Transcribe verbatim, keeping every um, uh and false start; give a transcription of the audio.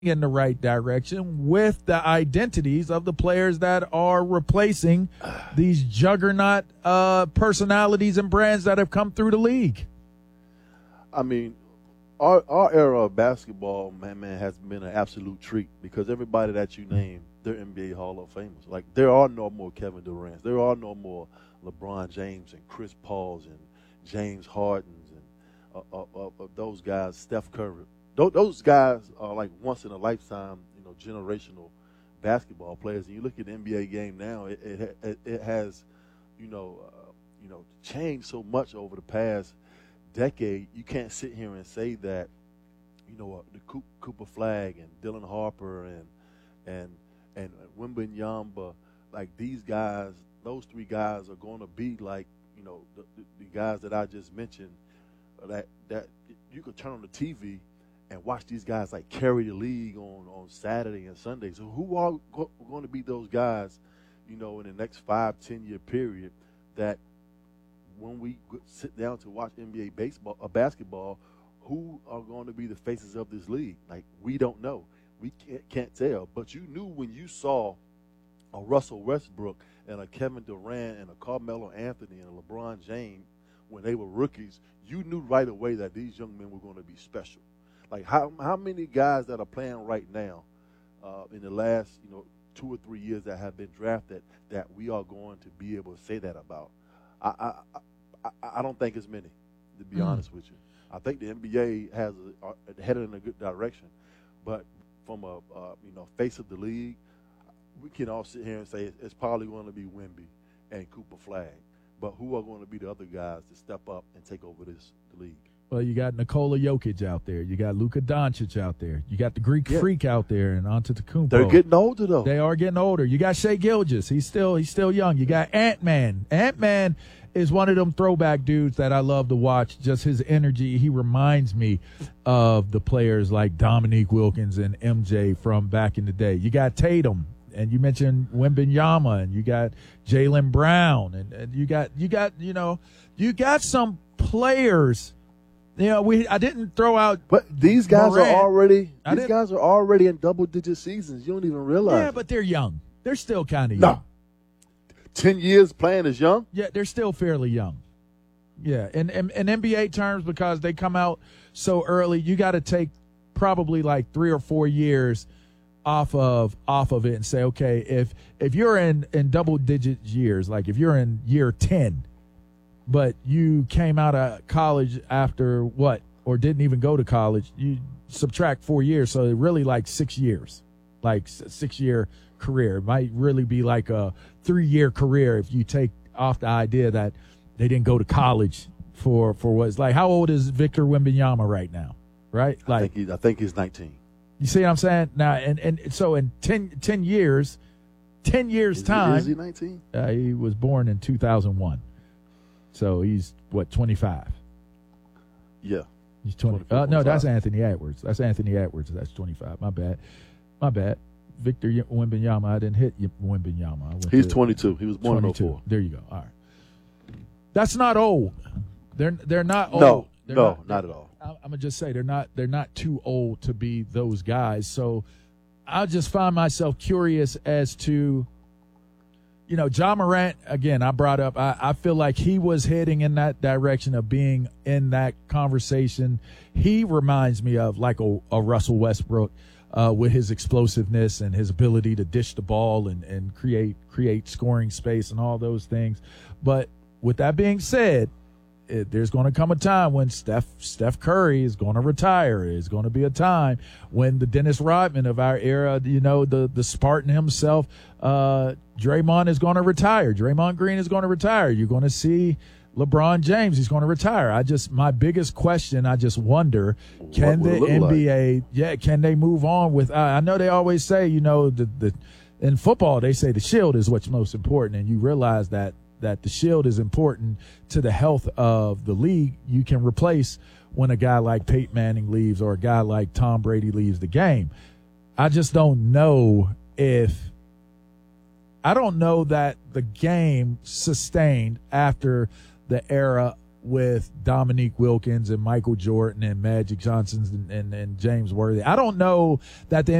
in the right direction with the identities of the players that are replacing these juggernaut uh, personalities and brands that have come through the league. I mean, our our era of basketball, man, man, has been an absolute treat because everybody that you name, they're N B A Hall of Famers. Like, there are no more Kevin Durant's. There are no more LeBron James and Chris Pauls and James Hardens and uh, uh, uh, uh, those guys, Steph Curry. Those guys are like once in a lifetime, you know, generational basketball players. And you look at the N B A game now; it it, it has, you know, uh, you know, changed so much over the past decade. You can't sit here and say that, you know, uh, the Cooper Flag and Dylan Harper and and and Wembanyama, like these guys, those three guys are going to be like, you know, the, the, the guys that I just mentioned. That that you could turn on the T V and watch these guys like carry the league on, on Saturday and Sunday. So who are go, going to be those guys, you know, in the next five, ten year period that when we sit down to watch N B A baseball, or basketball, who are going to be the faces of this league? Like, we don't know. We can't, can't tell. But you knew when you saw a Russell Westbrook and a Kevin Durant and a Carmelo Anthony and a LeBron James when they were rookies, you knew right away that these young men were going to be special. Like, how how many guys that are playing right now uh, in the last, you know, two or three years that have been drafted that we are going to be able to say that about? I I, I, I don't think as many, to be mm. honest with you. I think the N B A has a, a, headed in a good direction, but from a uh, you know face of the league, we can all sit here and say it's, it's probably going to be Wemby and Cooper Flag. But who are going to be the other guys to step up and take over this the league? Well, you got Nikola Jokic out there. You got Luka Doncic out there. You got the Greek yeah. Freak out there and Antetokounmpo. They're getting older, though. They are getting older. You got Shai Gilgeous. He's still he's still young. You got Ant-Man. Ant-Man is one of them throwback dudes that I love to watch. Just his energy. He reminds me of the players like Dominique Wilkins and M J from back in the day. You got Tatum. And you mentioned Wembanyama, and you got Jaylen Brown, and, and you got you got you know you got some players. You know, we I didn't throw out, but these guys Morant. are already I these didn't- guys are already in double digit seasons. You don't even realize. Yeah, it. but they're young. They're still kind of young. No, ten years playing is young. Yeah, they're still fairly young. Yeah, and in, in N B A terms, because they come out so early, you got to take probably like three or four years off of off of it and say, okay, if if you're in in double digit years, like if you're in year ten, but you came out of college after what, or didn't even go to college, you subtract four years, so it really like six years, like six year career. It might really be like a three year career if you take off the idea that they didn't go to college for for what's like. How old is Victor Wembanyama right now? Right, like I think he's, I think he's nineteen. You see what I'm saying? Now, and, and so in ten, ten years, ten years Is he, time. is he nineteen? Uh, he was born in two thousand one. So he's, what, twenty-five? Yeah. He's twenty. Uh, no, that's Anthony Edwards. That's Anthony Edwards. That's twenty-five. My bad. My bad. Victor Wembanyama. I didn't hit Wembanyama. I went He's to twenty-two. He was born twenty-two. in oh four. There you go. All right. That's not old. They're they're not old. No, They're no, not, not at all. I'm gonna just say they're not they're not too old to be those guys. So I just find myself curious as to, you know, Ja Morant, again, I brought up, I, I feel like he was heading in that direction of being in that conversation. He reminds me of like a, a Russell Westbrook uh, with his explosiveness and his ability to dish the ball and, and create create scoring space and all those things. But with that being said, It, there's going to come a time when Steph Steph Curry is going to retire. There's going to be a time when the Dennis Rodman of our era, you know, the the Spartan himself, uh, Draymond is going to retire. Draymond Green is going to retire. You're going to see LeBron James. He's going to retire. I just my biggest question. I just wonder, can the N B A, like? yeah, can they move on with? Uh, I know they always say, you know, the the in football they say the shield is what's most important, and you realize that. that the shield is important to the health of the league. You can replace when a guy like Peyton Manning leaves or a guy like Tom Brady leaves the game. I just don't know if – I don't know that the game sustained after the era with Dominique Wilkins and Michael Jordan and Magic Johnson and, and, and James Worthy. I don't know that the